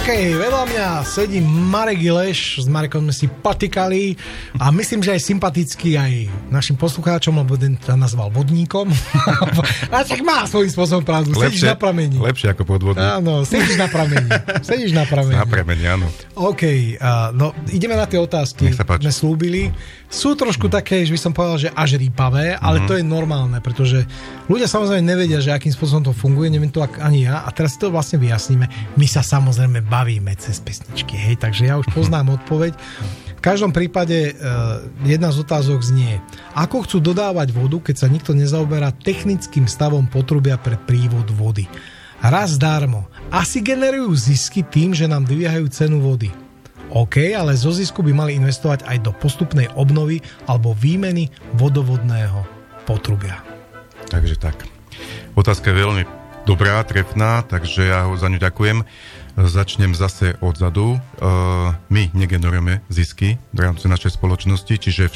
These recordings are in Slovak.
Vedľa mňa sedí Marek Ileš, s Marekom sme si patikali a myslím, že aj sympatický aj našim poslucháčom, lebo ten sa nazval vodníkom. A tak má svojím spôsobom pravdu, sedíš na pramení. Lepšie ako podvodník. Áno, sedíš na pramení. Na pramení, áno. OK, no ideme na tie otázky. Nech sa páči. Sme slúbili. Sú trošku také, že by som povedal, že až rýpavé, ale to je normálne, pretože ľudia samozrejme nevedia, že akým spôsobom to funguje, neviem to ani ja, a teraz si to vlastne vyjasníme. My sa samozrejme bavíme cez pesničky, hej, takže ja už poznám odpoveď. V každom prípade jedna z otázok znie: ako chcú dodávať vodu, keď sa nikto nezaoberá technickým stavom potrubia pre prívod vody? Raz darmo. Asi generujú zisky tým, že nám vyvíjajú cenu vody. OK, ale zo zisku by mali investovať aj do postupnej obnovy alebo výmeny vodovodného potrubia. Takže tak. Otázka je veľmi dobrá, trefná, takže ja ho za ňu ďakujem. Začnem zase odzadu. My negenerujeme zisky v rámci našej spoločnosti, čiže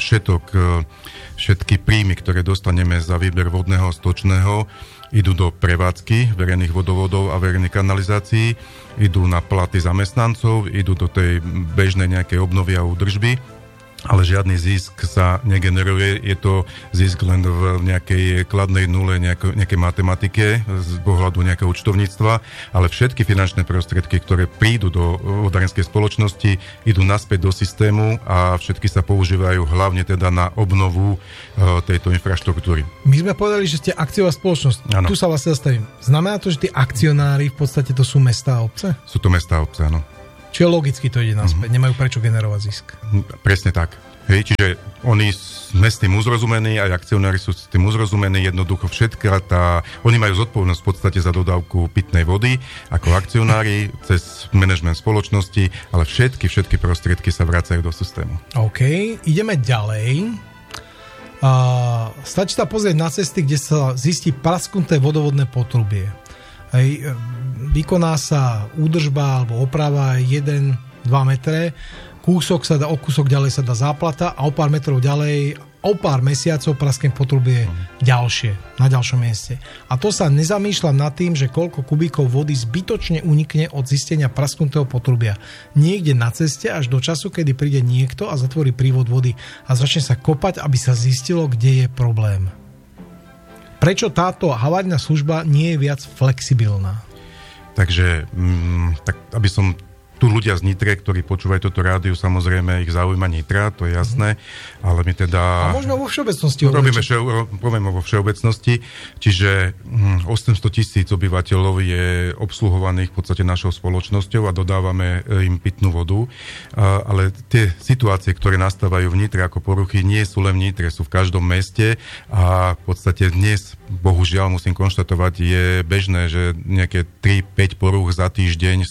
všetky príjmy, ktoré dostaneme za výber vodného a stočného, idú do prevádzky verejných vodovodov a verejných kanalizácií, idú na platy zamestnancov, idú do tej bežnej nejakej obnovy a údržby, ale žiadny zisk sa negeneruje, je to zisk len v nejakej kladnej nule, nejakej matematike z pohľadu nejakého účtovníctva, ale všetky finančné prostriedky, ktoré prídu do vodárenskej spoločnosti, idú naspäť do systému a všetky sa používajú hlavne teda na obnovu tejto infraštruktúry. My sme povedali, že ste akciová spoločnosť. Ano. Tu sa vlastne zastavím. Znamená to, že tí akcionári v podstate to sú mestá a obce? Sú to mestá a obce, áno. Čiže logicky to ide naspäť, nemajú prečo generovať zisk. Presne tak. Hej, čiže sme s tým uzrozumení, aj akcionári sú s tým uzrozumení, jednoducho oni majú zodpovednosť v podstate za dodávku pitnej vody ako akcionári cez manažment spoločnosti, ale všetky prostriedky sa vracajú do systému. OK, ideme ďalej. Stačí sa pozrieť na cesty, kde sa zistí prasknuté vodovodné potrubie. Hej, vykoná sa údržba alebo oprava 1-2 metre, o kúsok ďalej sa dá záplata a o pár metrov ďalej, o pár mesiacov praskne potrubie ďalšie, na ďalšom mieste. A to sa nezamýšľam nad tým, že koľko kubíkov vody zbytočne unikne od zistenia prasknutého potrubia. Niekde na ceste až do času, kedy príde niekto a zatvorí prívod vody a začne sa kopať, aby sa zistilo, kde je problém. Prečo táto havarijná služba nie je viac flexibilná? Takže, tak aby som tu ľudia z Nitre, ktorí počúvajú toto rádiu, samozrejme ich zaujíma Nitra, to je jasné, ale my teda... A možno vo všeobecnosti. Povieme vo všeobecnosti, čiže 800,000 obyvateľov je obsluhovaných v podstate našou spoločnosťou a dodávame im pitnú vodu, ale tie situácie, ktoré nastávajú v Nitre ako poruchy, nie sú len v Nitre, sú v každom meste a v podstate dnes, bohužiaľ musím konštatovať, je bežné, že nejaké 3-5 poruch za týždeň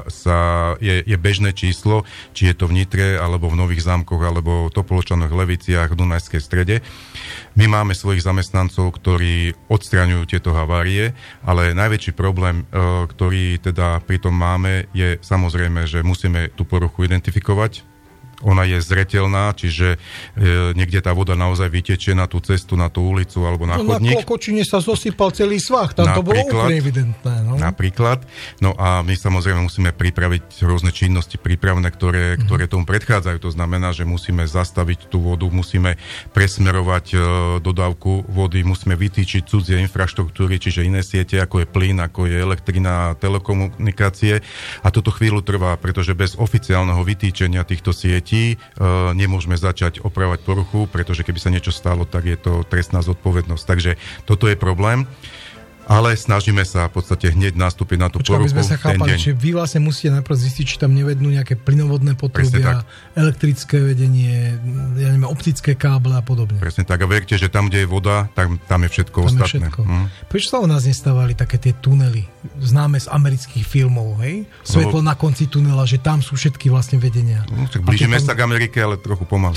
je bežné číslo, či je to v Nitre, alebo v Nových Zámkoch, alebo Topolčanoch, Leviciach, Dunajskej Strede. My máme svojich zamestnancov, ktorí odstraňujú tieto havárie, ale najväčší problém, ktorý teda pritom máme, je samozrejme, že musíme tú poruchu identifikovať. Ona je zreteľná, čiže niekde tá voda naozaj vytečie na tú cestu, na tú ulicu alebo na chodník. Na Kokočine sa zosypal celý svah, tam to bolo úplne evidentné. No? Napríklad. No a my samozrejme musíme pripraviť rôzne činnosti prípravné, ktoré tomu predchádzajú. To znamená, že musíme zastaviť tú vodu, musíme presmerovať dodávku vody, musíme vytýčiť cudzie infraštruktúry, čiže iné siete, ako je plyn, ako je elektrina, telekomunikácie. A toto chvíľu trvá, pretože bez oficiálneho vytýčenia týchto sietí nemôžeme začať opravovať poruchu, pretože keby sa niečo stalo, tak je to trestná zodpovednosť. Takže toto je problém, ale snažíme sa v podstate hneď nastúpiť na tú poruchu. Aby sme sa chápali, že vy vlastne musíte najprv zistiť, či tam nevednú nejaké plynovodné potrubia, elektrické vedenie, optické káble a podobne. Presne tak. A verte, že tam, kde je voda, tam je všetko ostatné. Prečo sa u nás nestávali také tie tunely, známe z amerických filmov, hej? Svetlo na konci tunela, že tam sú všetky vlastne vedenia. Tak blížime sa k Amerike, ale trochu pomaly.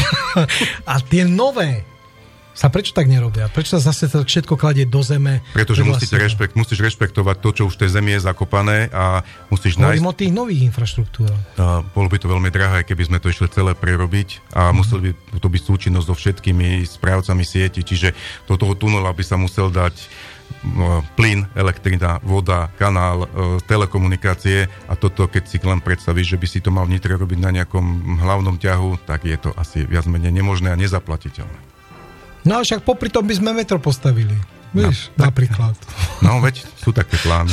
A tie nové sa prečo tak nerobia? Prečo sa zase všetko kladie do zeme? Pretože musíš rešpektovať to, čo už v tej zemi je zakopané a musíš nájsť... Hovorím o tých nových infraštruktúrach. Bolo by to veľmi drahé, keby sme to išli celé prerobiť a museli by to byť súčinnosť so všetkými správcami sieti, čiže do toho tunela by sa musel dať plyn, elektrina, voda, kanál, telekomunikácie a toto, keď si len predstavíš, že by si to mal v Nitre robiť na nejakom hlavnom ťahu, tak je to asi viac menej nemožné a nezaplatiteľné. No a však popri tom by sme metro postavili. Víš, no, napríklad. No, veď sú také plány.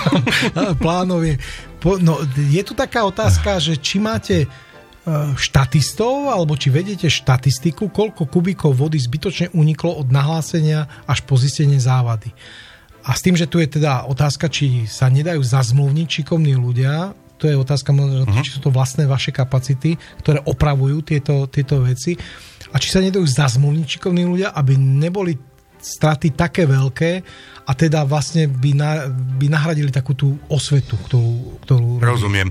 Plánov je. No, je tu taká otázka, že či máte štatistov, alebo či vedete štatistiku, koľko kubíkov vody zbytočne uniklo od nahlásenia až po zistenie závady. A s tým, že tu je teda otázka, či sa nedajú zazmluvniť šikovní ľudia, to je otázka, či sú to vlastné vaše kapacity, ktoré opravujú tieto veci, a či sa nedajú zazmluvniť šikovní ľudia, aby neboli straty také veľké a teda vlastne by nahradili takú tú osvetu, ktorú rozumiem.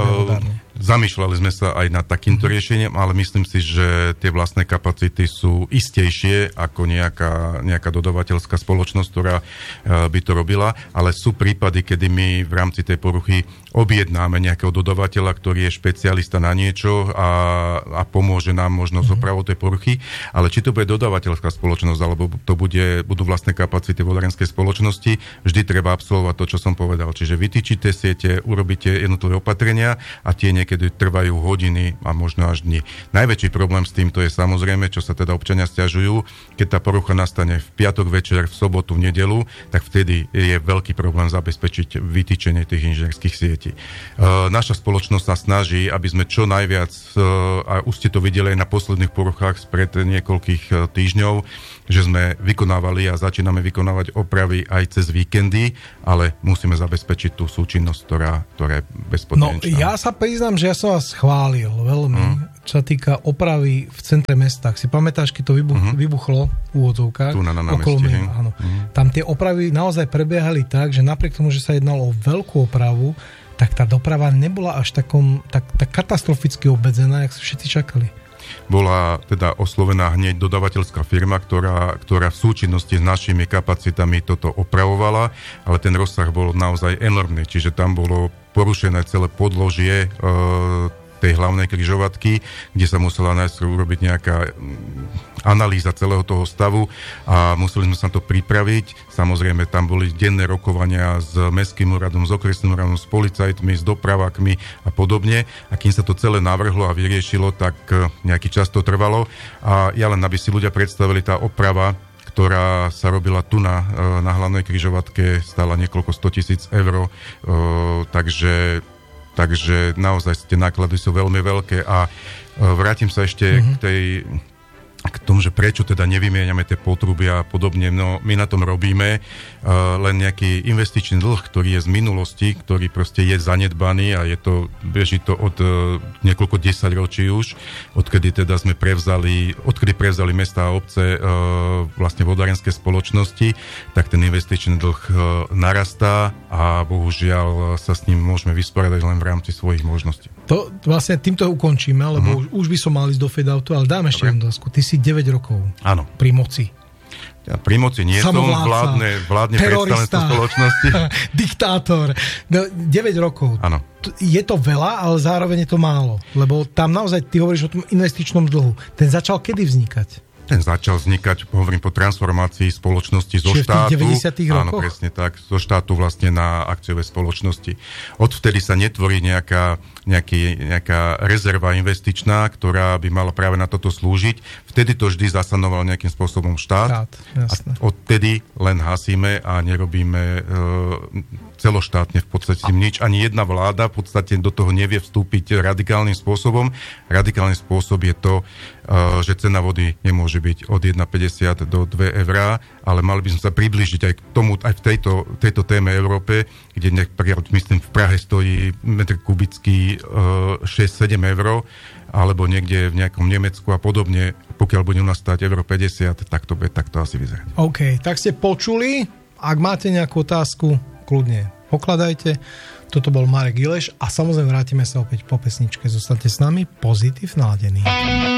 Zamýšľali sme sa aj nad takýmto riešením, ale myslím si, že tie vlastné kapacity sú istejšie ako nejaká dodavateľská spoločnosť, ktorá by to robila, ale sú prípady, kedy my v rámci tej poruchy objednáme nejakého dodavateľa, ktorý je špecialista na niečo a pomôže nám možno s opravou tej poruchy, ale či to bude dodavateľská spoločnosť, alebo to budú vlastné kapacity vodárenskej spoločnosti, vždy treba absolvovať to, čo som povedal. Čiže vytýčite siete, urobíte jednotlivé opatrenia a tie niekedy trvajú hodiny a možno až dni. Najväčší problém s týmto je samozrejme, čo sa teda občania sťažujú, keď tá porucha nastane v piatok večer, v sobotu, v nedeľu, tak vtedy je veľký problém zabezpečiť vytýčenie tých inžinierských sietí. Naša spoločnosť sa snaží, aby sme čo najviac, a už ste to videli aj na posledných poruchách spred niekoľkých týždňov, že sme vykonávali a začíname vykonávať opravy aj cez víkendy, ale musíme zabezpečiť tú súčinnosť, ktorá je bezpodmienečná. No, ja sa priznám, že ja som vás chválil veľmi, čo sa týka opravy v centre mesta. Si pamätáš, keď to vybuchlo v úvodzovkách? Tu na námestí. Áno. Tam tie opravy naozaj prebiehali tak, že napriek tomu, že sa jednalo o veľkú opravu, tak tá doprava nebola až tak katastroficky obmedzená, jak sa všetci čakali. Bola teda oslovená hneď dodavateľská firma, ktorá v súčinnosti s našimi kapacitami toto opravovala, ale ten rozsah bol naozaj enormný, čiže tam bolo porušené celé podložie tej hlavnej križovatky, kde sa musela najskôr urobiť nejaká analýza celého toho stavu a museli sme sa to pripraviť. Samozrejme, tam boli denné rokovania s mestským úradom, s okresným úradom, s policajtmi, s dopravákmi a podobne. A kým sa to celé navrhlo a vyriešilo, tak nejaký čas to trvalo. A ja len, aby si ľudia predstavili, tá oprava, ktorá sa robila tu na hlavnej križovatke, stála niekoľko 100 000 eur. Takže naozaj tie náklady sú veľmi veľké a vrátim sa ešte k tomu, že prečo teda nevymieňame tie potrubia a podobne. No, my na tom robíme, len nejaký investičný dlh, ktorý je z minulosti, ktorý proste je zanedbaný a beží to od niekoľko 10 ročí už, odkedy prevzali mestá a obce vlastne vodárenské spoločnosti, tak ten investičný dlh narastá a bohužiaľ sa s ním môžeme vysporiadať len v rámci svojich možností. To vlastne týmto ukončíme, lebo už by som mal ísť do fade-outu, ale dám ešte jednu otázku. Ty si 9 rokov pri moci. Ja pri moci nie som, vládne predstavenstvo spoločnosti. Diktátor. No, 9 rokov. Áno. Je to veľa, ale zároveň je to málo. Lebo tam naozaj, ty hovoríš o tom investičnom dlhu. Ten začal kedy vznikať? Ten začal vznikať, hovorím, po transformácii spoločnosti zo Čiže štátu. v tých 90. rokoch? Áno, presne tak. Zo štátu vlastne na akciové spoločnosti. Odvtedy sa netvorí nejaká rezerva investičná, ktorá by mala práve na toto slúžiť. Vtedy to vždy zasanoval nejakým spôsobom štát. A odtedy len hasíme a nerobíme celoštátne v podstate nič. Ani jedna vláda v podstate do toho nevie vstúpiť radikálnym spôsobom. Radikálny spôsob je to, že cena vody nemôže byť od 1,50 do 2 eurá, ale mali by sme sa priblížiť aj k tomu, aj v tejto téme Európe, kde myslím v Prahe stojí metr kubický 6-7 eur, alebo niekde v nejakom Nemecku a podobne. Pokiaľ bude u nás stáť euro 50, tak to asi vyzerá. OK, tak ste počuli. Ak máte nejakú otázku, kľudne pokladajte. Toto bol Marek Ileš a samozrejme vrátime sa opäť po pesničke. Zostaňte s nami, pozitív naladený.